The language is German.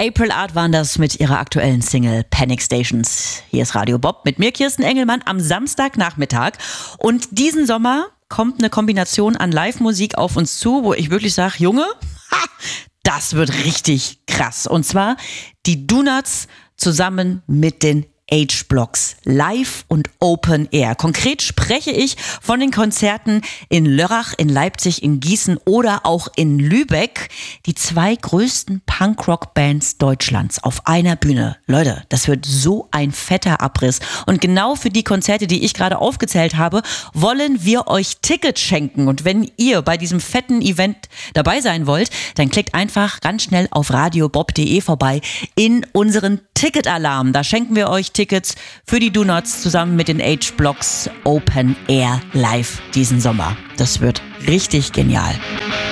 April Art waren das mit ihrer aktuellen Single Panic Stations. Hier ist Radio Bob mit mir, Kirsten Engelmann, am Samstagnachmittag. Und diesen Sommer kommt eine Kombination an Live-Musik auf uns zu, wo ich wirklich sage, Junge, das wird richtig krass. Und zwar die Donuts zusammen mit den H-Blocks, live und Open Air. Konkret spreche ich von den Konzerten in Lörrach, in Leipzig, in Gießen oder auch in Lübeck. Die 2 größten Punkrock-Bands Deutschlands auf einer Bühne. Leute, das wird so ein fetter Abriss. Und genau für die Konzerte, die ich gerade aufgezählt habe, wollen wir euch Tickets schenken. Und wenn ihr bei diesem fetten Event dabei sein wollt, dann klickt einfach ganz schnell auf radiobob.de vorbei in unseren Ticketalarm. Da schenken wir euch Tickets für die Donuts zusammen mit den H-Blocks Open Air live diesen Sommer. Das wird richtig genial.